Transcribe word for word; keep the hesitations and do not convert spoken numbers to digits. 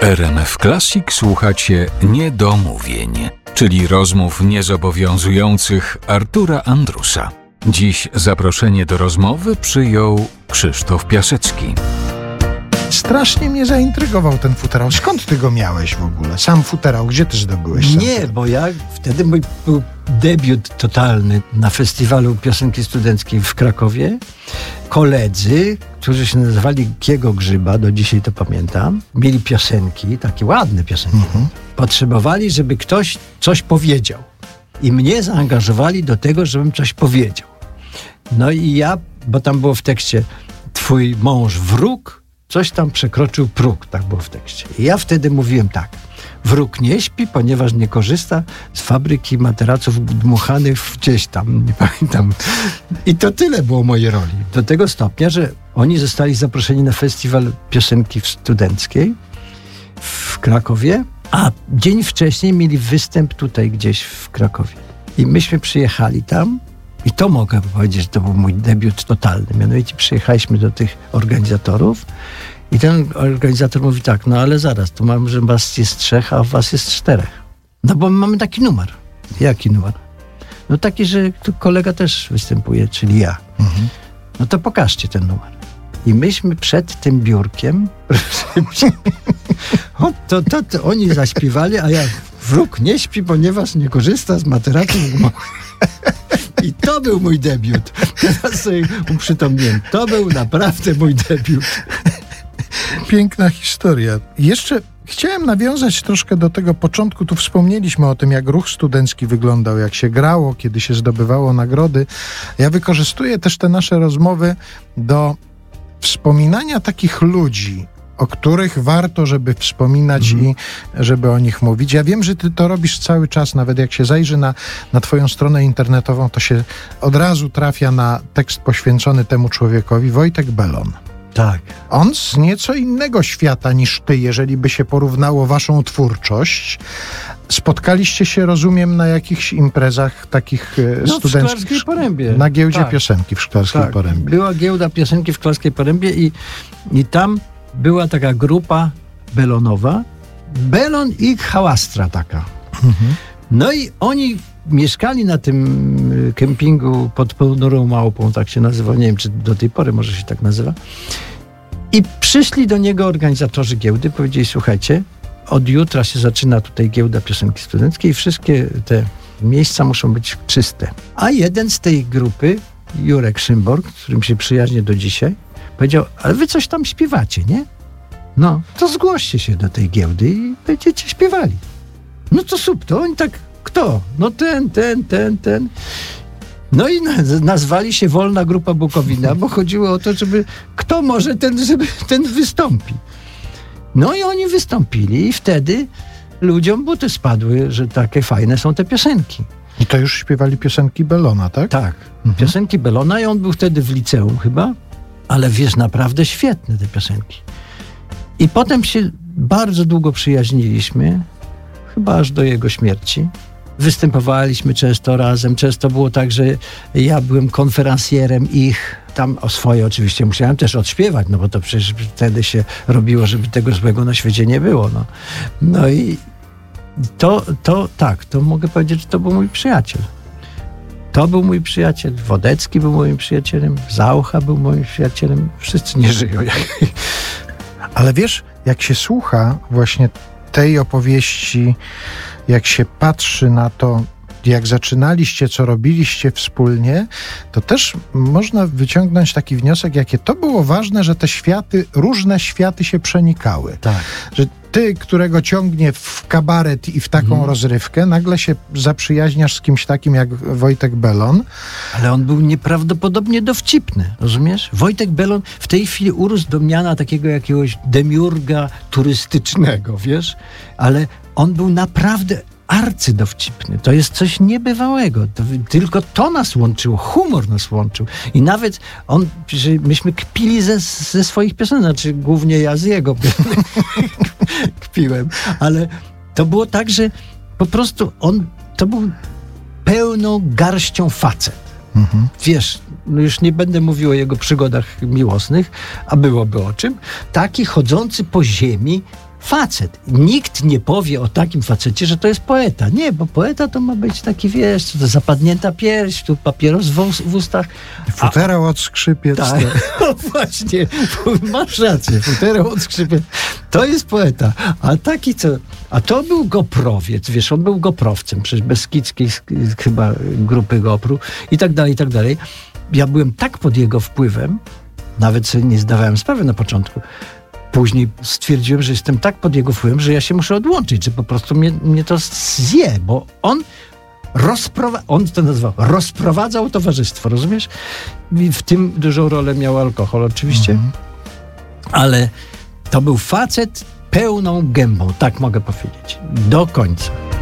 R M F Classic słuchacie Niedomówień, czyli rozmów niezobowiązujących Artura Andrusa. Dziś zaproszenie do rozmowy przyjął Krzysztof Piasecki. Strasznie mnie zaintrygował ten futerał. Skąd ty go miałeś w ogóle? Sam futerał, gdzie ty zdobyłeś? Sam Nie, futerał? bo ja wtedy mój był debiut totalny na festiwalu piosenki studenckiej w Krakowie. Koledzy, którzy się nazywali Kiego Grzyba, do dzisiaj to pamiętam, mieli piosenki, takie ładne piosenki. Mhm. Potrzebowali, żeby ktoś coś powiedział. I mnie zaangażowali do tego, żebym coś powiedział. No i ja, bo tam było w tekście twój mąż wróg, coś tam przekroczył próg, tak było w tekście. I ja wtedy mówiłem tak: wróg nie śpi, ponieważ nie korzysta z fabryki materaców dmuchanych gdzieś tam, nie pamiętam. I to tyle było mojej roli. Do tego stopnia, że oni zostali zaproszeni na festiwal piosenki studenckiej w Krakowie, a dzień wcześniej mieli występ tutaj gdzieś w Krakowie. I myśmy przyjechali tam. I to mogę powiedzieć, że to był mój debiut totalny. Mianowicie przyjechaliśmy do tych organizatorów i ten organizator mówi tak: no ale zaraz, tu mamy, że was jest trzech, a was jest czterech. No bo mamy taki numer. Jaki numer? No taki, że tu kolega też występuje, czyli ja. Mhm. No to pokażcie ten numer. I myśmy przed tym biurkiem o, to, to, to oni zaśpiewali, a ja: wróg nie śpi, ponieważ nie korzysta z materaców. I to był mój debiut. Teraz sobie uprzytomniłem. To był naprawdę mój debiut. Piękna historia. Jeszcze chciałem nawiązać troszkę do tego początku. Tu wspomnieliśmy o tym, jak ruch studencki wyglądał, jak się grało, kiedy się zdobywało nagrody. Ja wykorzystuję też te nasze rozmowy do wspominania takich ludzi, o których warto, żeby wspominać mhm. i żeby o nich mówić. Ja wiem, że ty to robisz cały czas, nawet jak się zajrzy na, na twoją stronę internetową, to się od razu trafia na tekst poświęcony temu człowiekowi. Wojtek Bellon. Tak. On z nieco innego świata niż ty, jeżeli by się porównało waszą twórczość. Spotkaliście się, rozumiem, na jakichś imprezach takich no, studenckich. w Szklarskiej Porębie. Na giełdzie tak. piosenki w Szklarskiej tak. Porębie. Była giełda piosenki w Szklarskiej Porębie i, i tam była taka grupa Bellonowa. Bellon i Hałastra taka. Mhm. No i oni mieszkali na tym kempingu pod Ponurą Małpą, tak się nazywa. Nie wiem, czy do tej pory może się tak nazywa. I przyszli do niego organizatorzy giełdy, powiedzieli: słuchajcie, od jutra się zaczyna tutaj giełda piosenki studenckiej i wszystkie te miejsca muszą być czyste. A jeden z tej grupy, Jurek Szymborg, z którym się przyjaźnię do dzisiaj, powiedział: ale wy coś tam śpiewacie, nie? No, to zgłoście się do tej giełdy i będziecie śpiewali. No to super, to oni tak: kto? No ten, ten, ten, ten. No i nazwali się Wolna Grupa Bukowina, bo chodziło o to, żeby kto może ten, żeby ten wystąpi. No i oni wystąpili i wtedy ludziom buty spadły, że takie fajne są te piosenki. I to już śpiewali piosenki Bellona, tak? Tak, mhm. piosenki Bellona i on był wtedy w liceum chyba, ale wiesz, naprawdę świetne te piosenki. I potem się bardzo długo przyjaźniliśmy, chyba aż do jego śmierci. Występowaliśmy często razem. Często było tak, że ja byłem konferencjerem ich. Tam o swoje oczywiście musiałem też odśpiewać, no bo to przecież wtedy się robiło, żeby tego złego na świecie nie było. No, no i to, to tak, to mogę powiedzieć, że to był mój przyjaciel. To był mój przyjaciel. Wodecki był moim przyjacielem. Zaucha był moim przyjacielem. Wszyscy nie żyją. Ale wiesz, jak się słucha właśnie tej opowieści, jak się patrzy na to, jak zaczynaliście, co robiliście wspólnie, to też można wyciągnąć taki wniosek, jakie to było ważne, że te światy, różne światy się przenikały. Tak. Że ty, którego ciągnie w kabaret i w taką mm. rozrywkę, nagle się zaprzyjaźniasz z kimś takim jak Wojtek Bellon. Ale on był nieprawdopodobnie dowcipny, rozumiesz? Wojtek Bellon w tej chwili urósł do miana takiego jakiegoś demiurga turystycznego, wiesz? Ale on był naprawdę arcydowcipny. To jest coś niebywałego. To, tylko to nas łączyło. Humor nas łączył. I nawet on, że myśmy kpili ze, ze swoich piosenek. Znaczy głównie ja z jego kpiłem. Ale to było tak, że po prostu on, to był pełną garścią facet. Mhm. Wiesz, no już nie będę mówił o jego przygodach miłosnych, a byłoby o czym. Taki chodzący po ziemi facet. Nikt nie powie o takim facecie, że to jest poeta. Nie, bo poeta to ma być taki, wiesz, to zapadnięta pierś, tu papieros w, ust- w ustach. Futerał od skrzypiec. Tak, no właśnie, masz rację, futerał od skrzypiec. To jest poeta. A taki co... A to był goprowiec, wiesz, on był goprowcem, przecież Beskidzkiej chyba grupy Gopru i tak dalej, i tak dalej. Ja byłem tak pod jego wpływem, nawet sobie nie zdawałem sprawy na początku. Później stwierdziłem, że jestem tak pod jego wpływem, że ja się muszę odłączyć, że po prostu mnie, mnie to zje, bo on rozprowa- on to nazywał, rozprowadzał towarzystwo, rozumiesz? I w tym dużą rolę miał alkohol oczywiście, mhm. ale to był facet pełną gębą, tak mogę powiedzieć, do końca.